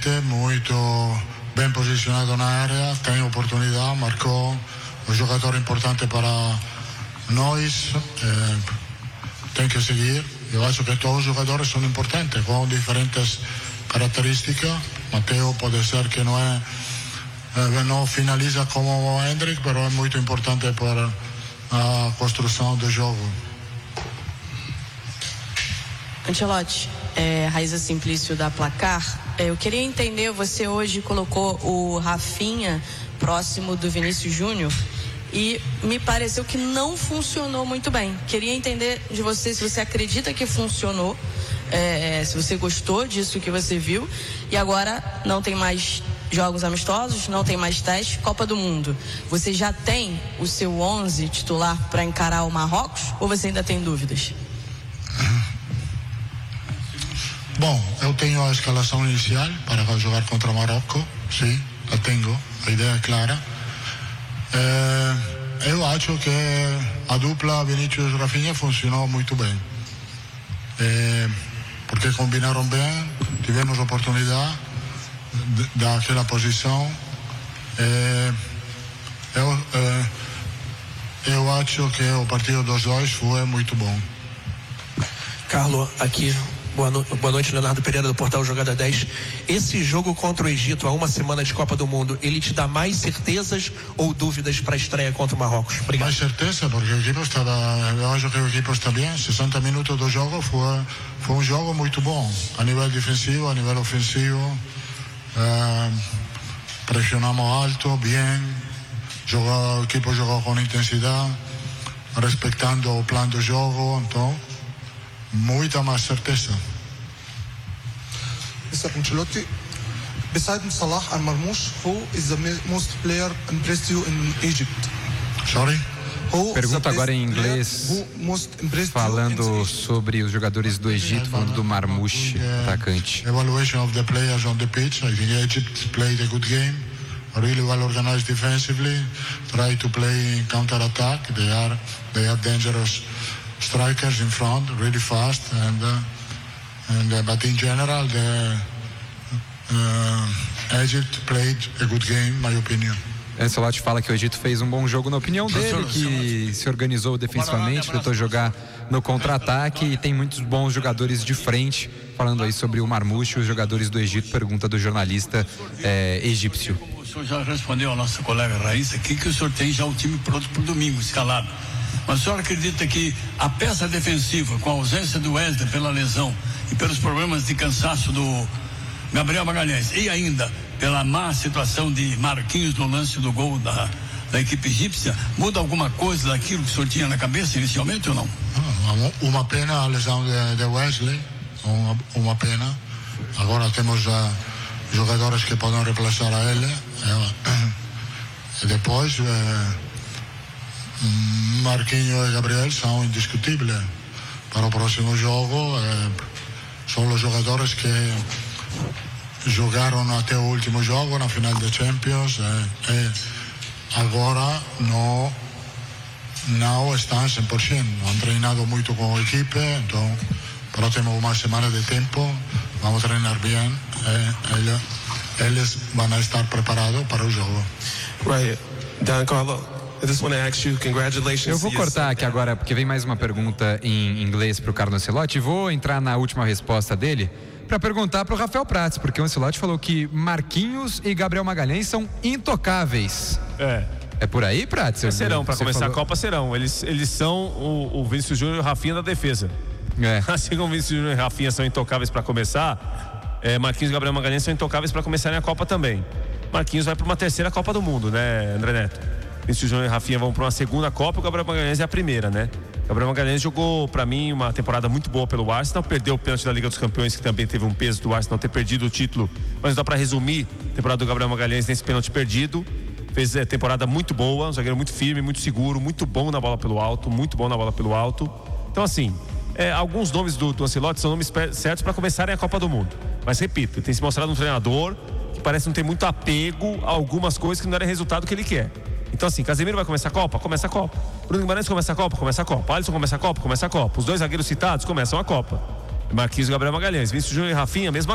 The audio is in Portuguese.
inteligente, muito bem posicionado na área, tem oportunidade, marcou, um jogador importante para nós, tem que seguir. Eu acho que todos os jogadores são importantes, com diferentes características. Matteo pode ser que não finaliza como o Hendrick, mas é muito importante para a construção do jogo. Ancelotti, Raíza Simplício da Placar, eu queria entender, você hoje colocou o Rafinha próximo do Vinícius Júnior e me pareceu que não funcionou muito bem. Queria entender de você se você acredita que funcionou, se você gostou disso que você viu, e agora não tem mais jogos amistosos, não tem mais teste, Copa do Mundo. Você já tem o seu 11 titular para encarar o Marrocos ou você ainda tem dúvidas? Bom, eu tenho a escalação inicial para jogar contra o Marrocos, sim, a tenho, a ideia é clara. Eu acho que a dupla Vinícius e Rafinha funcionou muito bem, porque combinaram bem, tivemos oportunidade daquela posição. Eu acho que o partido dos dois foi muito bom. Carlos, aqui. Boa noite, Leonardo Pereira do Portal Jogada 10. Esse jogo contra o Egito, há uma semana de Copa do Mundo, ele te dá mais certezas ou dúvidas para a estreia contra o Marrocos? Obrigado. Mais certeza, porque o equipo eu acho que o equipo está bem. 60 minutos do jogo foi um jogo muito bom, a nível defensivo, a nível ofensivo. Pressionamos alto, bem. O equipo jogou com intensidade, respeitando o plano do jogo, então muita mais certeza. Mr. Ancelotti, besides Salah and Marmoush, who is the most player impressed you in Egypt? Sorry? Pergunta agora em inglês, falando sobre os jogadores do Egito, falando do Marmoush, atacante. Evaluation of the players on the pitch. I think Egypt played a good game, really well organized defensively, try to play in counter-attack. They are dangerous strikers in front, really fast, but in general, Egypt played a good game, in my opinion. Ancelotti fala que o Egito fez um bom jogo na opinião dele, que se organizou defensivamente, tentou jogar no contra-ataque e tem muitos bons jogadores de frente. Falando aí sobre o Marmoush e os jogadores do Egito, pergunta do jornalista egípcio. O senhor já respondeu ao nosso colega Raíssa aqui que o senhor tem já o time pronto para o domingo, escalado. Mas o senhor acredita que a peça defensiva, com a ausência do Wesley pela lesão e pelos problemas de cansaço do Gabriel Magalhães e ainda pela má situação de Marquinhos no lance do gol da equipe egípcia, muda alguma coisa daquilo que o senhor tinha na cabeça inicialmente ou não? Uma pena a lesão de Wesley, uma pena. Agora temos jogadores que podem reemplaçar a ele. E depois Marquinhos e Gabriel são indiscutíveis para o próximo jogo. São os jogadores que jogaram até o último jogo na final da Champions e agora não estão 100%. Han treinado muito com a equipe, então temos uma semana de tempo, vamos treinar bem e eles vão estar preparados para o jogo. Right. Dan Carlo, I just want to ask you, congratulations. Eu vou cortar aqui agora, porque vem mais uma pergunta em inglês para o Carlos Ancelotti, e vou entrar na última resposta dele para perguntar para o Rafael Prats, porque o Ancelotti falou que Marquinhos e Gabriel Magalhães são intocáveis. É por aí, Prats? Serão, para começar a Copa serão. Eles são o Vinícius Júnior e o Rafinha da defesa. Assim como o Vinícius Júnior e o Rafinha são intocáveis para começar, Marquinhos e Gabriel Magalhães são intocáveis para começarem a Copa também. Marquinhos vai para uma terceira Copa do Mundo, né, André Neto? Vinícius Júnior e Rafinha vão para uma segunda Copa e o Gabriel Magalhães é a primeira, né? Gabriel Magalhães jogou, para mim, uma temporada muito boa pelo Arsenal, perdeu o pênalti da Liga dos Campeões, que também teve um peso do Arsenal ter perdido o título, mas dá para resumir a temporada do Gabriel Magalhães nesse pênalti perdido. Fez temporada muito boa, um zagueiro muito firme, muito seguro, muito bom na bola pelo alto, Então, assim, alguns nomes do Ancelotti são nomes certos para começarem a Copa do Mundo. Mas, repito, ele tem se mostrado um treinador que parece não ter muito apego a algumas coisas que não era resultado que ele quer. Então, assim, Casemiro vai começar a Copa? Começa a Copa. Bruno Guimarães começa a Copa? Começa a Copa. Alisson começa a Copa? Começa a Copa. Os dois zagueiros citados começam a Copa. Marquinhos e Gabriel Magalhães. Vinícius Júnior e Rafinha, mesma